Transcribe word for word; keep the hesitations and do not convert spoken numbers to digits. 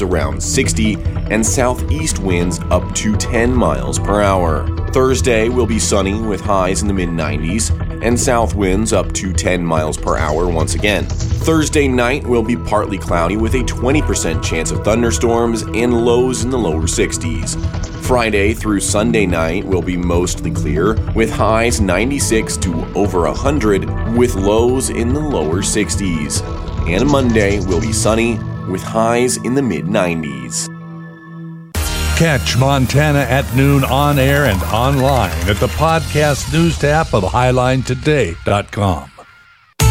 around sixty, and southeast winds up to ten miles per hour. Thursday will be sunny with highs in the mid nineties, and south winds up to ten miles per hour once again. Thursday night will be partly cloudy with a twenty percent chance of thunderstorms and lows in the lower sixties. Friday through Sunday night will be mostly clear, with highs ninety-six to over one hundred, with lows in the lower sixties. And Monday will be sunny, with highs in the mid nineties. Catch Montana at noon on air and online at the podcast news tab of highline today dot com.